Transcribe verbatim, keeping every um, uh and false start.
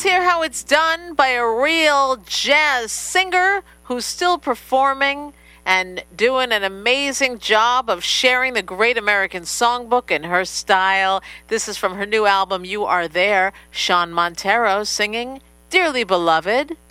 Let's hear how it's done by a real jazz singer who's still performing and doing an amazing job of sharing the great American songbook in her style. This is from her new album, You Are There, Sean Montero singing Dearly Beloved.